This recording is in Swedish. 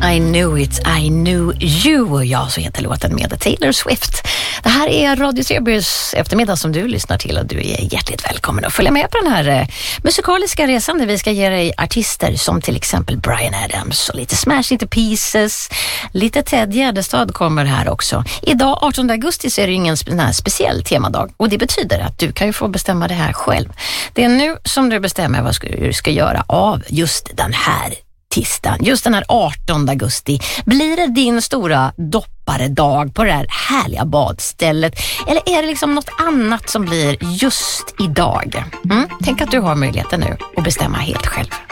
I knew it, I knew you. Och jag så heter låten med Taylor Swift. Det här är Radio Trebys eftermiddag som du lyssnar till, och du är hjärtligt välkommen att följa med på den här musikaliska resan där vi ska ge dig artister som till exempel Bryan Adams och lite Smash Into Pieces, lite Ted Gärdestad kommer här också. Idag 18 augusti så är det ingen speciell temadag, och det betyder att du kan ju få bestämma det här själv. Det är nu som du bestämmer vad du ska göra av just den här tisdagen, just den här 18 augusti. Blir det din stora dopparedag på det här härliga badstället, eller är det liksom något annat som blir just idag? Tänk att du har möjligheten nu att bestämma helt själv.